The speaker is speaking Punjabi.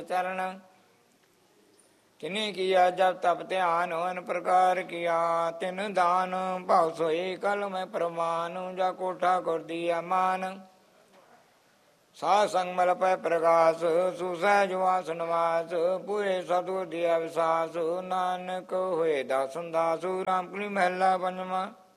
ਚਰਨ ਤਿਨੇ ਕੀਆ ਜਪ ਤਪ ਧਿਆਨ ਅਨ ਪ੍ਰਕਾਰ ਕੀਆ ਤਿਨ ਦਾਨ ਭਾਉ ਸੋਈ ਕਲ ਮੈਂ ਪ੍ਰਮਾਨ ਜਾ ਕੋਠਾ ਗੁਰ ਦੀਆ ਮਾਨ ਸਾਧ ਸੰਗ ਮਲ ਪੈ ਪ੍ਰਗਾਸ ਸੁਸਹਿ ਜੋ ਆਸਨ ਵਾਸ ਪੂਰੇ ਸਤਿਗੁਰ ਦੀਆ ਵਿਸਾਸ ਨਾਨਕ ਹੋਏ ਦਾਸਨ ਦਾਸੂ ਰਾਮ ਕਲੀ ਮਹਿਲਾ ਪੰਜਵਾ।